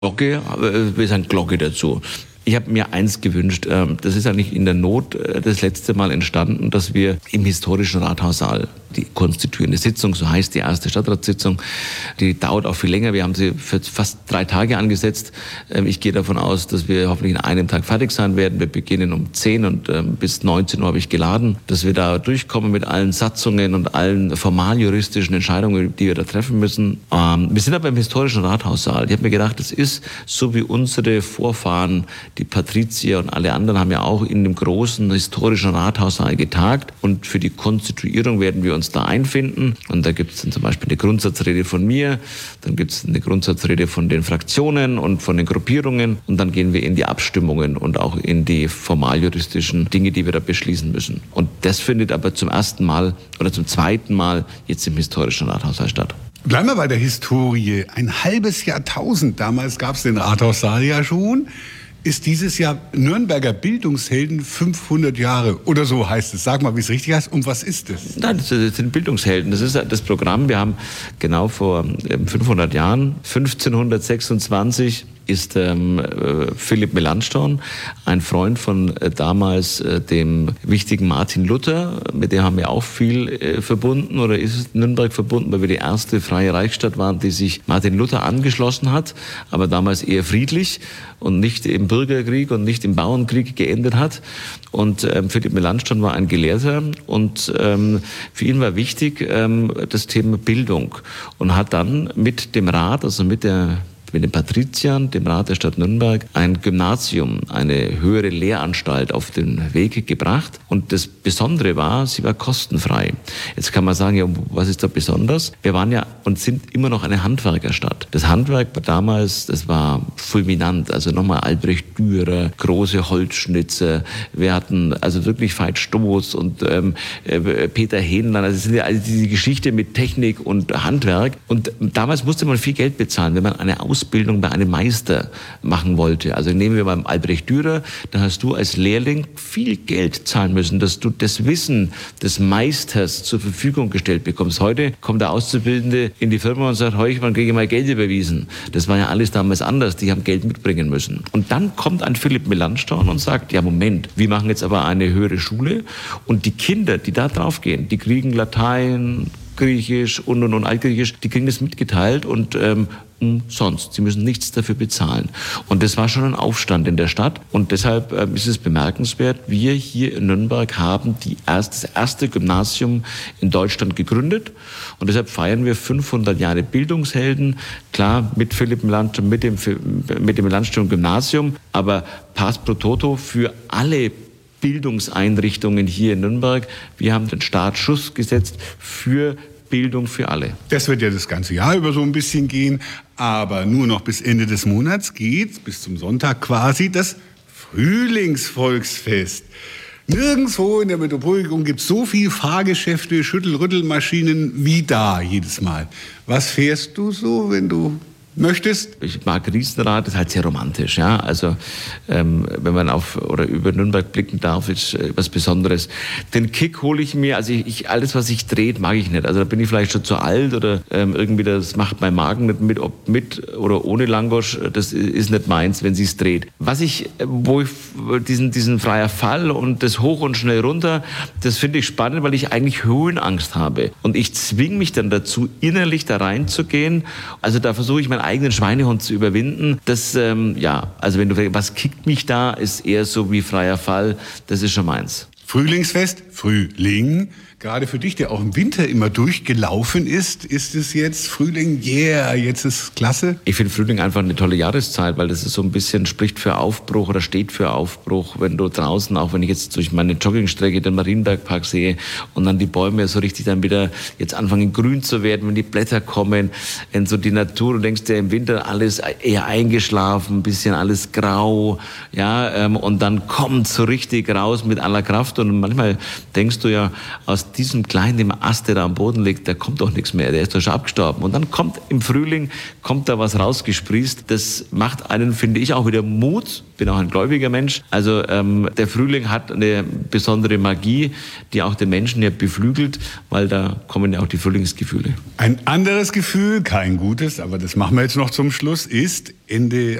Glocke, wir sagen Glocke dazu. Ich habe mir eins gewünscht, das ist eigentlich in der Not das letzte Mal entstanden, dass wir im historischen Rathaussaal die konstituierende Sitzung, so heißt die erste Stadtratssitzung, die dauert auch viel länger. Wir haben sie für fast 3 Tage angesetzt. Ich gehe davon aus, dass wir hoffentlich in einem Tag fertig sein werden. Wir beginnen um 10 und bis 19 Uhr habe ich geladen, dass wir da durchkommen mit allen Satzungen und allen formaljuristischen Entscheidungen, die wir da treffen müssen. Wir sind aber im historischen Rathaussaal. Ich habe mir gedacht, es ist so wie unsere Vorfahren, die Patrizier und alle anderen haben ja auch in dem großen historischen Rathaussaal getagt. Und für die Konstituierung werden wir uns da einfinden. Und da gibt es dann zum Beispiel eine Grundsatzrede von mir, dann gibt es eine Grundsatzrede von den Fraktionen und von den Gruppierungen. Und dann gehen wir in die Abstimmungen und auch in die formaljuristischen Dinge, die wir da beschließen müssen. Und das findet aber zum ersten Mal oder zum zweiten Mal jetzt im historischen Rathaussaal statt. Bleiben wir bei der Historie. Ein halbes Jahrtausend, damals gab es den Rathaussaal ja schon, ist dieses Jahr Nürnberger Bildungshelden 500 Jahre oder so heißt es. Sag mal, wie es richtig heißt. Und was ist das? Nein, das sind Bildungshelden. Das ist das Programm. Wir haben genau vor 500 Jahren, 1526, ist Philipp Melanchthon, ein Freund von damals dem wichtigen Martin Luther, mit dem haben wir auch viel verbunden oder ist Nürnberg verbunden, weil wir die erste freie Reichsstadt waren, die sich Martin Luther angeschlossen hat, aber damals eher friedlich und nicht im Bürgerkrieg und nicht im Bauernkrieg geendet hat. Und Philipp Melanchthon war ein Gelehrter und für ihn war wichtig das Thema Bildung und hat dann mit dem Rat, also mit den Patriziern, dem Rat der Stadt Nürnberg, ein Gymnasium, eine höhere Lehranstalt auf den Weg gebracht. Und das Besondere war, sie war kostenfrei. Jetzt kann man sagen, ja, was ist da besonders? Wir waren ja und sind immer noch eine Handwerkerstadt. Das Handwerk damals, das war fulminant. Also nochmal Albrecht Dürer, große Holzschnitzer. Wir hatten also wirklich Veit Stoß und Peter Hähnlein. Also es sind ja also diese Geschichte mit Technik und Handwerk. Und damals musste man viel Geld bezahlen, wenn man eine Ausbildung bei einem Meister machen wollte. Also nehmen wir mal Albrecht Dürer, da hast du als Lehrling viel Geld zahlen müssen, dass du das Wissen des Meisters zur Verfügung gestellt bekommst. Heute kommt der Auszubildende in die Firma und sagt, heute, wann kriege ich mal Geld überwiesen? Das war ja alles damals anders, die haben Geld mitbringen müssen. Und dann kommt ein Philipp Melanchthon und sagt, ja Moment, wir machen jetzt aber eine höhere Schule und die Kinder, die da draufgehen, die kriegen Latein, Griechisch und Altgriechisch, die kriegen das mitgeteilt und umsonst. Sie müssen nichts dafür bezahlen. Und das war schon ein Aufstand in der Stadt. Und deshalb ist es bemerkenswert, wir hier in Nürnberg haben das erste Gymnasium in Deutschland gegründet. Und deshalb feiern wir 500 Jahre Bildungshelden. Klar, mit Philipp Melanchthon, mit dem Melanchthon Gymnasium, aber Pass pro Toto für alle Bildungseinrichtungen hier in Nürnberg. Wir haben den Startschuss gesetzt für Bildung für alle. Das wird ja das ganze Jahr über so ein bisschen gehen, aber nur noch bis Ende des Monats geht, bis zum Sonntag quasi, das Frühlingsvolksfest. Nirgendwo in der Metropolregion gibt es so viel Fahrgeschäfte, Schüttel-Rüttel-Maschinen wie da jedes Mal. Was fährst du so, wenn du möchtest? Ich mag Riesenrad, das ist halt sehr romantisch, ja. Also wenn man über Nürnberg blicken darf, ist was Besonderes. Den Kick hole ich mir, also alles, was sich dreht, mag ich nicht. Also da bin ich vielleicht schon zu alt oder irgendwie das macht mein Magen nicht mit, ob mit oder ohne Langosch, das ist nicht meins, wenn sich's dreht. Wo ich diesen freier Fall und das hoch und schnell runter, das finde ich spannend, weil ich eigentlich Höhenangst habe. Und ich zwinge mich dann dazu, innerlich da reinzugehen. Also da versuche ich meinen eigenen Schweinehund zu überwinden. Das, also wenn du fragst, was kickt mich da, ist eher so wie freier Fall, das ist schon meins. Frühlingsfest, Frühling, gerade für dich, der auch im Winter immer durchgelaufen ist es jetzt Frühling, yeah, jetzt ist klasse? Ich finde Frühling einfach eine tolle Jahreszeit, weil das ist so ein bisschen, spricht für Aufbruch oder steht für Aufbruch, wenn du draußen, auch wenn ich jetzt durch meine Joggingstrecke den Marienbergpark sehe und dann die Bäume so richtig dann wieder jetzt anfangen grün zu werden, wenn die Blätter kommen, in so die Natur, du denkst ja im Winter alles eher eingeschlafen, ein bisschen alles grau, ja, und dann kommt so richtig raus mit aller Kraft und manchmal denkst du ja, aus aus diesem kleinen Ast, der da am Boden liegt, da kommt doch nichts mehr, der ist doch schon abgestorben. Und dann kommt im Frühling, kommt da was rausgesprießt. Das macht einen, finde ich, auch wieder Mut. Bin auch ein gläubiger Mensch. Also der Frühling hat eine besondere Magie, die auch den Menschen ja beflügelt, weil da kommen ja auch die Frühlingsgefühle. Ein anderes Gefühl, kein gutes, aber das machen wir jetzt noch zum Schluss, ist Ende